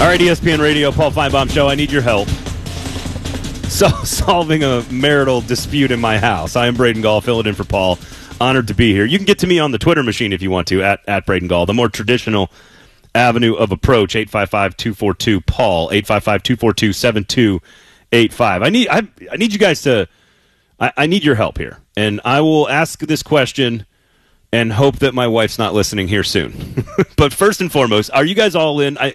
All right, ESPN Radio, Paul Feinbaum Show. I need your help. Solving a marital dispute in my house. I am Braden Gall, filling in for Paul. Honored to be here. You can get to me on the Twitter machine if you want to, at Braden Gall. The more traditional avenue of approach, 855-242-PAUL, 855-242-7285. I need you guys to, I need your help here. And I will ask this question and hope that my wife's not listening here soon. But first and foremost, are you guys all in?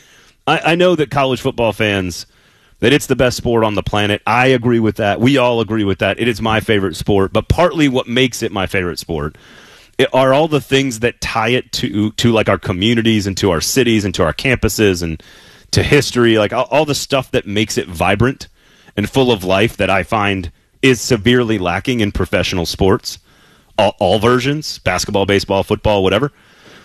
I know that college football fans, that it's the best sport on the planet. I agree with that. We all agree with that. It is my favorite sport. But partly what makes it my favorite sport are all the things that tie it to like our communities and to our cities and to our campuses and to history, like all the stuff that makes it vibrant and full of life that I find is severely lacking in professional sports, all versions, basketball, baseball, football, whatever.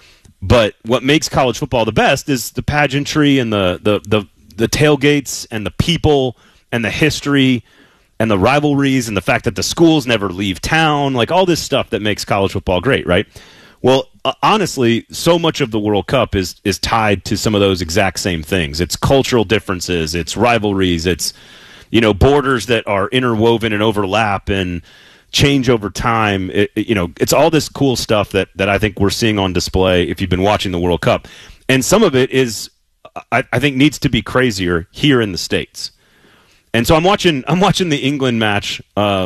But what makes college football the best is the pageantry and the tailgates and the people and the history and the rivalries and the fact that the schools never leave town, like all this stuff that makes college football great, right? Well, honestly, so much of the World Cup is tied to some of those exact same things. It's cultural differences, it's rivalries, it's borders that are interwoven and overlap and change over time. It's all this cool stuff that I think we're seeing on display if you've been watching the World Cup. And some of it is, I think, needs to be crazier here in the States. And so I'm watching the England match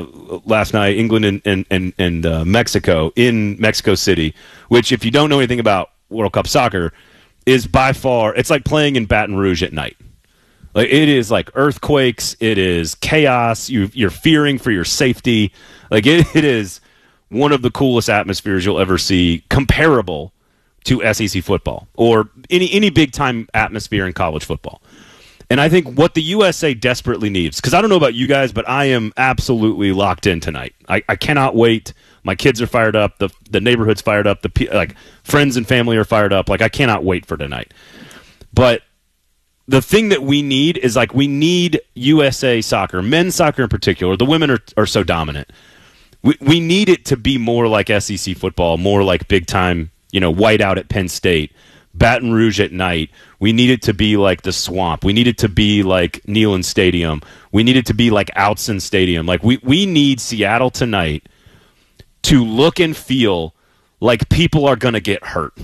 last night, England and Mexico in Mexico City, which, if you don't know anything about World Cup soccer, is by far, it's like playing in Baton Rouge at night. Like, it is like earthquakes, it is chaos, you're fearing for your safety. Like, it is one of the coolest atmospheres you'll ever see, comparable to SEC football or any big-time atmosphere in college football. And I think what the USA desperately needs, because I don't know about you guys, but I am absolutely locked in tonight. I cannot wait. My kids are fired up. The neighborhood's fired up. Friends and family are fired up. Like, I cannot wait for tonight. But the thing that we need is, like, we need USA soccer, men's soccer in particular. The women are so dominant. We need it to be more like SEC football, more like big-time, whiteout at Penn State, Baton Rouge at night. We need it to be like the Swamp. We need it to be like Neyland Stadium. We need it to be like Outson Stadium. Like, we need Seattle tonight to look and feel like people are going to get hurt.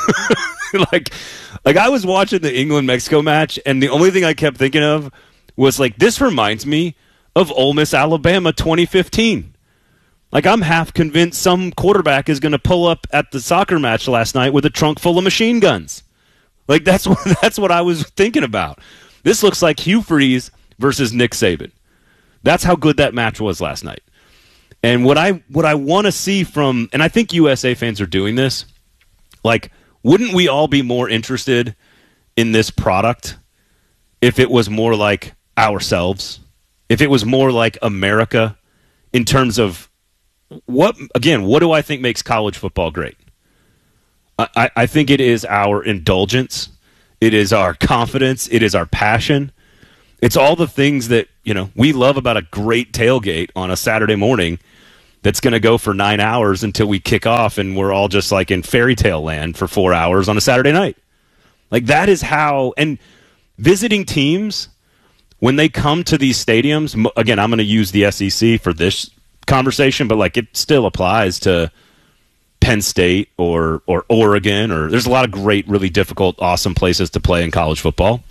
Like I was watching the England-Mexico match, and the only thing I kept thinking of was, like, this reminds me of Ole Miss, Alabama 2015. Like, I'm half convinced some quarterback is going to pull up at the soccer match last night with a trunk full of machine guns. Like, that's what I was thinking about. This looks like Hugh Freeze versus Nick Saban. That's how good that match was last night. And what I want to see from, and I think USA fans are doing this, like, wouldn't we all be more interested in this product if it was more like ourselves? If it was more like America in terms of what do I think makes college football great? I think it is our indulgence. It is our confidence. It is our passion. It's all the things that, we love about a great tailgate on a Saturday morning that's going to go for 9 hours until we kick off and we're all just like in fairy tale land for 4 hours on a Saturday night. Like, that is how, and visiting teams, when they come to these stadiums, again, I'm going to use the SEC for this conversation, but like, it still applies to Penn State or Oregon, or there's a lot of great, really difficult, awesome places to play in college football.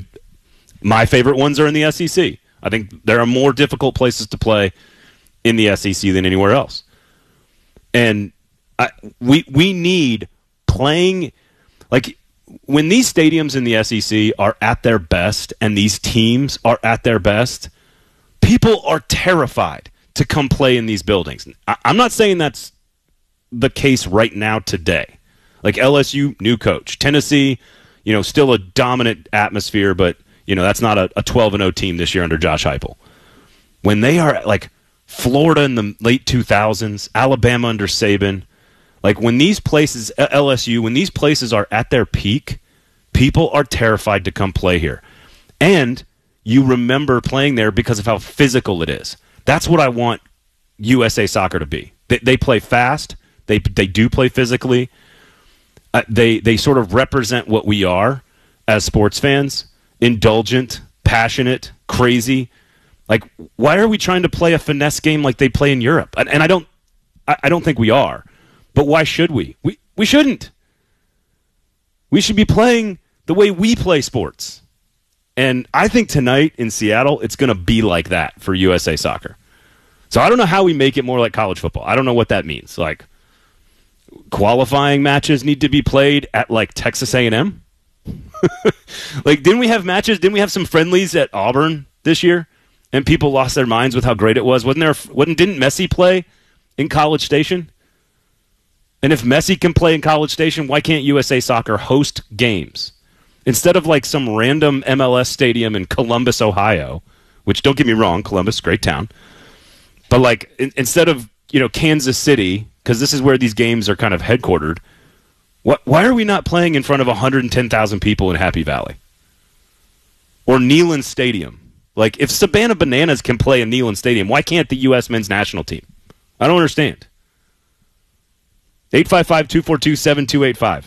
My favorite ones are in the SEC. I think there are more difficult places to play in the SEC than anywhere else. And we need playing, like, when these stadiums in the SEC are at their best and these teams are at their best, people are terrified to come play in these buildings. I'm not saying that's the case right now today. Like, LSU, new coach. Tennessee, still a dominant atmosphere, but, that's not a 12-0 team this year under Josh Heupel. When they are, like, Florida in the late 2000s, Alabama under Saban, like, when these places, LSU, when these places are at their peak, people are terrified to come play here. And you remember playing there because of how physical it is. That's what I want USA soccer to be. They play fast. They do play physically. They sort of represent what we are. as sports fans, indulgent, passionate, crazy. Like, why are we trying to play a finesse game like they play in Europe? And I don't think we are. But why should we? We shouldn't. We should be playing the way we play sports. And I think tonight in Seattle, it's going to be like that for USA Soccer. So I don't know how we make it more like college football. I don't know what that means. Like, qualifying matches need to be played at, like, Texas A&M? Like, didn't we have matches? Didn't we have some friendlies at Auburn this year? And people lost their minds with how great it was. Didn't Messi play in College Station? And if Messi can play in College Station, why can't USA Soccer host games? Instead of like some random MLS stadium in Columbus, Ohio, which, don't get me wrong, Columbus, great town. But like instead of, Kansas City, because this is where these games are kind of headquartered, why are we not playing in front of 110,000 people in Happy Valley? Or Neyland Stadium? Like, if Savannah Bananas can play in Neyland Stadium, why can't the U.S. men's national team? I don't understand. 855-242-7285.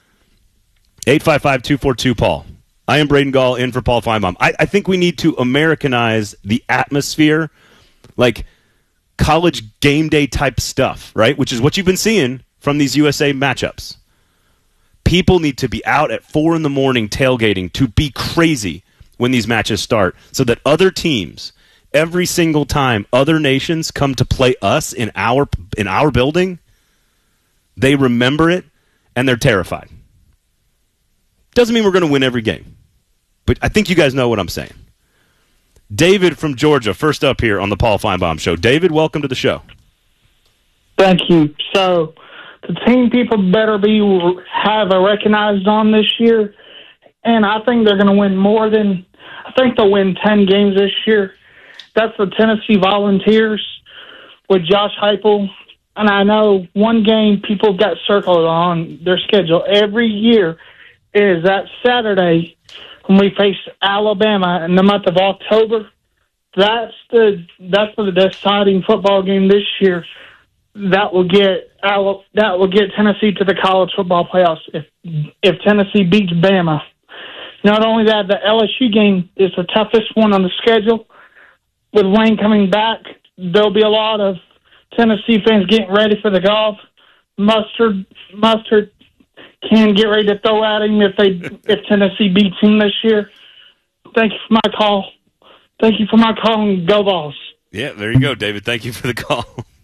855-242-PAUL. I am Braden Gall in for Paul Feinbaum. I think we need to Americanize the atmosphere, like college game day type stuff, right? Which is what you've been seeing from these USA matchups. People need to be out at 4 a.m. tailgating to be crazy when these matches start, so that other teams, every single time other nations come to play us in our building, they remember it and they're terrified. Doesn't mean we're going to win every game, but I think you guys know what I'm saying. David from Georgia, first up here on the Paul Feinbaum Show. David, welcome to the show. Thank you. So the team people better have a recognized on this year, and I think they're going to win more than – I think they'll win 10 games this year. That's the Tennessee Volunteers with Josh Heupel. And I know one game people got circled on their schedule every year is that Saturday when we face Alabama in the month of October. That's the deciding football game this year that will get Tennessee to the college football playoffs if Tennessee beats Bama. Not only that, the LSU game is the toughest one on the schedule. With Wayne coming back, there'll be a lot of Tennessee fans getting ready for the golf. Mustard can get ready to throw at him if Tennessee beats him this year. Thank you for my call. Thank you for my call, and go Vols. Yeah, there you go, David. Thank you for the call.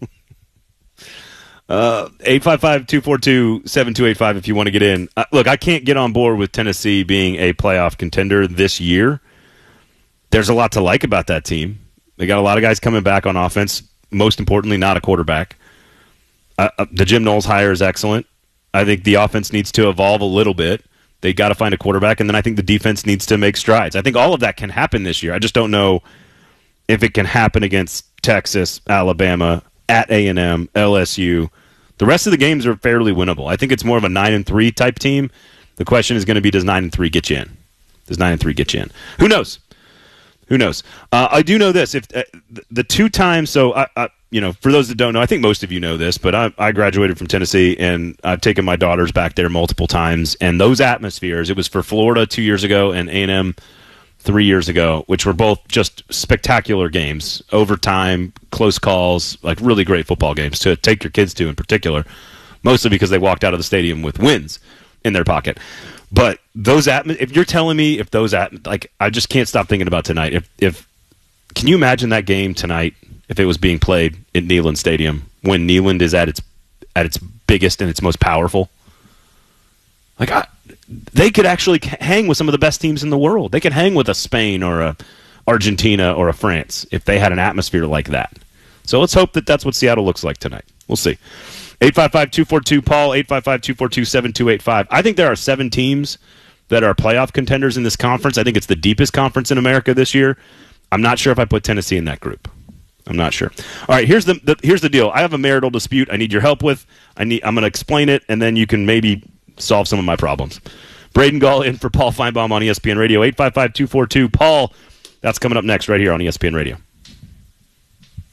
855-242-7285 if you want to get in. Look, I can't get on board with Tennessee being a playoff contender this year. There's a lot to like about that team. They got a lot of guys coming back on offense, most importantly, not a quarterback. The Jim Knowles hire is excellent. I think the offense needs to evolve a little bit. They got to find a quarterback, and then I think the defense needs to make strides. I think all of that can happen this year. I just don't know if it can happen against Texas, Alabama, at A&M, LSU. The rest of the games are fairly winnable. I think it's more of a 9-3 type team. The question is going to be, does 9-3 get you in? Does 9-3 get you in? Who knows? Who knows? I do know this. If the 2 times, so for those that don't know, I think most of you know this, but I graduated from Tennessee, and I've taken my daughters back there multiple times. And those atmospheres, it was for Florida 2 years ago and A&M 3 years ago, which were both just spectacular games, overtime, close calls, like really great football games to take your kids to in particular, mostly because they walked out of the stadium with wins in their pocket. But those if you're telling me if those I just can't stop thinking about tonight. If can you imagine that game tonight if it was being played in Neyland Stadium when Neyland is at its biggest and its most powerful? Like they could actually hang with some of the best teams in the world. They could hang with a Spain or a Argentina or a France if they had an atmosphere like that. So let's hope that that's what Seattle looks like tonight. We'll see. 855-242-PAUL, 855-242-7285. I think there are 7 teams that are playoff contenders in this conference. I think it's the deepest conference in America this year. I'm not sure if I put Tennessee in that group. I'm not sure. All right, here's the deal. I have a marital dispute I need your help with. I'm going to explain it, and then you can maybe solve some of my problems. Braden Gall in for Paul Feinbaum on ESPN Radio. 855-242-PAUL. That's coming up next right here on ESPN Radio.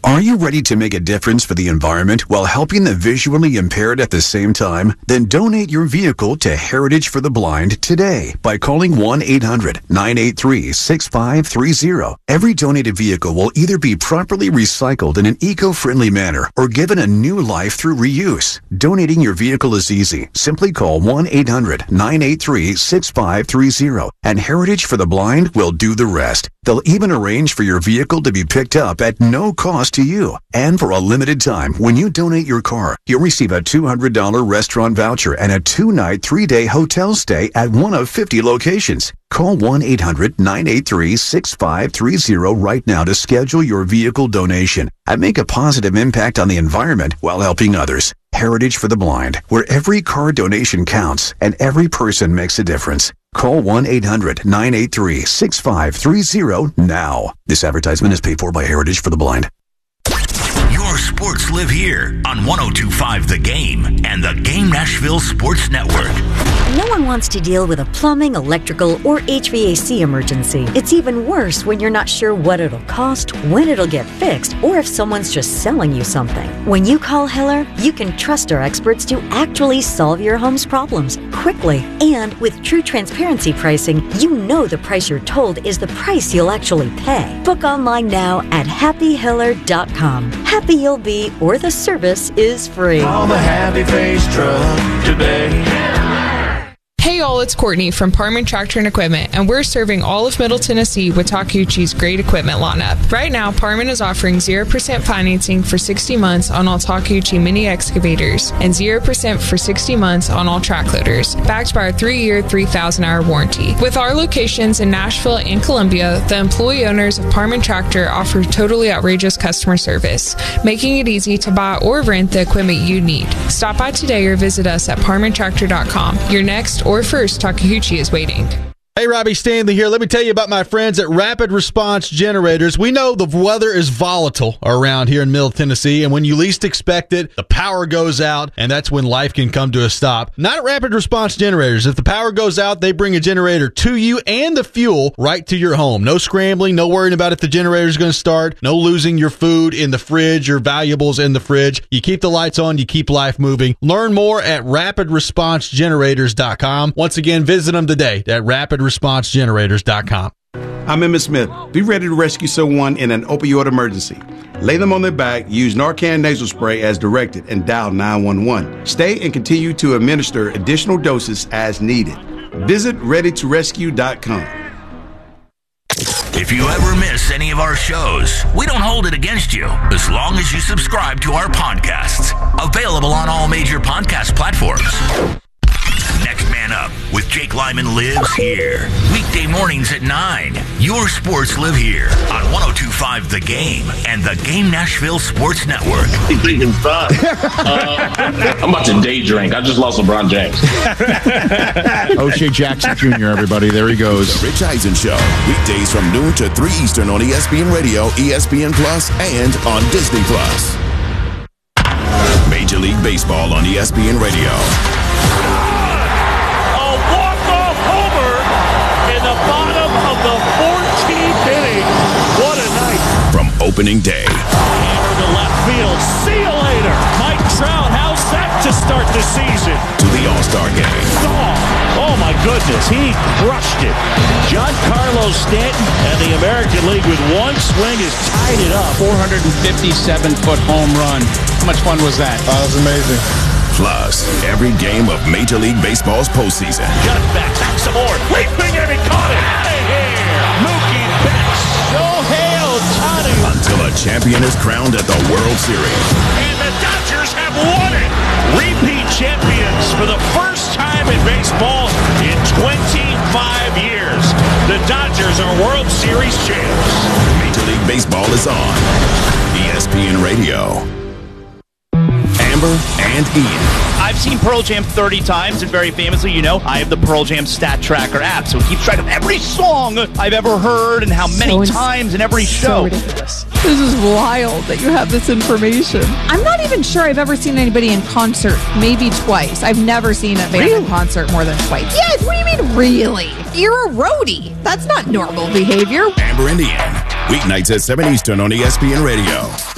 Are you ready to make a difference for the environment while helping the visually impaired at the same time? Then donate your vehicle to Heritage for the Blind today by calling 1-800-983-6530. Every donated vehicle will either be properly recycled in an eco-friendly manner or given a new life through reuse. Donating your vehicle is easy. Simply call 1-800-983-6530 and Heritage for the Blind will do the rest. They'll even arrange for your vehicle to be picked up at no cost to you. And for a limited time, when you donate your car, you'll receive a $200 restaurant voucher and a 2-night, 3-day hotel stay at one of 50 locations. Call 1-800-983-6530 right now to schedule your vehicle donation and make a positive impact on the environment while helping others. Heritage for the Blind, where every car donation counts and every person makes a difference. Call 1-800-983-6530 now. This advertisement is paid for by Heritage for the Blind. Your sports live here on 102.5 The Game and the Game Nashville Sports Network. No one wants to deal with a plumbing, electrical, or HVAC emergency. It's even worse when you're not sure what it'll cost, when it'll get fixed, or if someone's just selling you something. When you call Hiller, you can trust our experts to actually solve your home's problems quickly. And with true transparency pricing, you know the price you're told is the price you'll actually pay. Book online now at happyhiller.com. Happy you'll be, or the service is free. Call the Happy Face Truck today. Hey all, it's Courtney from Parman Tractor and Equipment, and we're serving all of Middle Tennessee with Takeuchi's great equipment lineup. Right now, Parman is offering 0% financing for 60 months on all Takeuchi mini excavators and 0% for 60 months on all track loaders, backed by our 3-year, 3,000-hour warranty. With our locations in Nashville and Columbia, the employee owners of Parman Tractor offer totally outrageous customer service, making it easy to buy or rent the equipment you need. Stop by today or visit us at parmantractor.com. Your next or first Takeuchi is waiting. Hey, Robbie Stanley here. Let me tell you about my friends at Rapid Response Generators. We know the weather is volatile around here in Middle Tennessee, and when you least expect it, the power goes out, and that's when life can come to a stop. Not at Rapid Response Generators. If the power goes out, they bring a generator to you and the fuel right to your home. No scrambling, no worrying about if the generator is going to start, no losing your food in the fridge, your valuables in the fridge. You keep the lights on, you keep life moving. Learn more at rapidresponsegenerators.com. Once again, visit them today at rapidresponsegenerators.com. I'm Emmett Smith. Be ready to rescue someone in an opioid emergency. Lay them on their back, use Narcan nasal spray as directed, and dial 911. Stay and continue to administer additional doses as needed. Visit readytorescue.com. If you ever miss any of our shows, we don't hold it against you as long as you subscribe to our podcasts. Available on all major podcast platforms. Next Man Up with Jake Lyman lives here. Weekday mornings at 9. Your sports live here on 102.5 The Game and the Game Nashville Sports Network. Thinking fun. I'm about to day drink. I just lost LeBron James. O'Shea Jackson Jr., everybody. There he goes. The Rich Eisen Show. Weekdays from noon to 3 Eastern on ESPN Radio, ESPN Plus, and on Disney Plus. Major League Baseball on ESPN Radio. Opening day. Hammer to left field. See you later. Mike Trout, how's that to start the season? To the All-Star game. Oh my goodness, he crushed it. Giancarlo Stanton and the American League with one swing has tied it up. 457-foot home run. How much fun was that? That was amazing. Plus, every game of Major League Baseball's postseason. Got back some more. Leaping and he caught it. Out of here. Mookie Betts. Shohei Ohtani. Until a champion is crowned at the World Series. And the Dodgers have won it. Repeat champions for the first time in baseball in 25 years. The Dodgers are World Series champs. Major League Baseball is on ESPN Radio. Amber and Ian. I've seen Pearl Jam 30 times, and very famously, you know, I have the Pearl Jam Stat Tracker app, so it keeps track of every song I've ever heard and how many times in every show. So ridiculous. This is wild that you have this information. I'm not even sure I've ever seen anybody in concert, maybe twice. I've never seen a band in concert more than twice. Yes, what do you mean, really? You're a roadie. That's not normal behavior. Amber and Ian, weeknights at 7 Eastern on ESPN Radio.